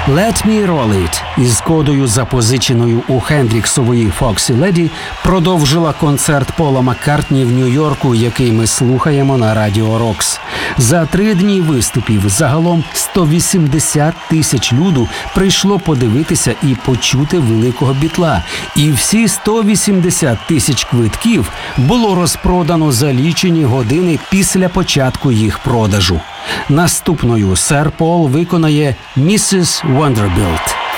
«Let me roll it» із кодою, запозиченою у Хендріксової «Foxy Lady», продовжила концерт Пола Маккартні в Нью-Йорку, який ми слухаємо на Радіо Рокс. За 3 дні виступів загалом 180 тисяч люду прийшло подивитися і почути великого Бітла. І всі 180 тисяч квитків було розпродано за лічені години після початку їх продажу. Наступною сер Пол виконає «Mrs. Vanderbilt».